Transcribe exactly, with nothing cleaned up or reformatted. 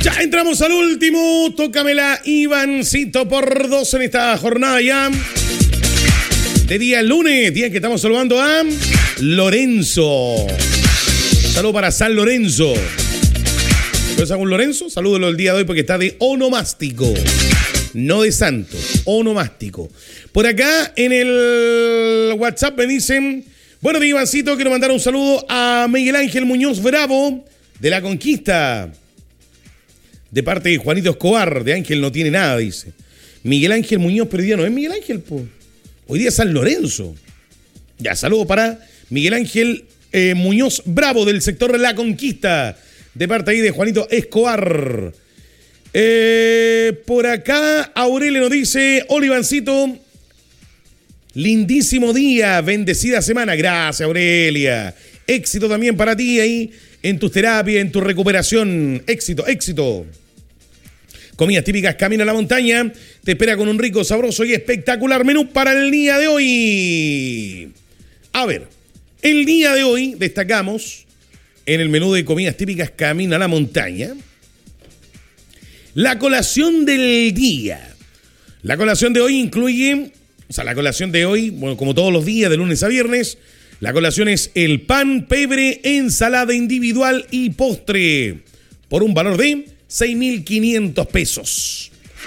Ya entramos al último. Tócamela, Ivancito, por dos en esta jornada ya. De día lunes, día que estamos saludando a Lorenzo. Saludo para San Lorenzo. ¿Puedes algún Lorenzo? Salúdelo el día de hoy porque está de onomástico. No de santo, onomástico. Por acá en el WhatsApp me dicen: bueno, de Ivancito, quiero mandar un saludo a Miguel Ángel Muñoz Bravo de La Conquista. De parte de Juanito Escobar, de Ángel no tiene nada, dice. Miguel Ángel Muñoz, pero hoy día no es Miguel Ángel, po. Hoy día es San Lorenzo. Ya, saludo para Miguel Ángel eh, Muñoz Bravo del sector La Conquista. De parte ahí de Juanito Escobar. Eh, por acá, Aurelio nos dice: hola, Ivancito. Lindísimo día, bendecida semana. Gracias, Aurelia. Éxito también para ti ahí en tus terapias, en tu recuperación. Éxito, éxito. Comidas típicas Camino a la Montaña te espera con un rico, sabroso y espectacular menú para el día de hoy. A ver, el día de hoy destacamos en el menú de comidas típicas Camino a la Montaña la colación del día. La colación de hoy incluye, o sea, la colación de hoy, bueno, como todos los días, de lunes a viernes, la colación es el pan, pebre, ensalada individual y postre, por un valor de seis mil quinientos pesos.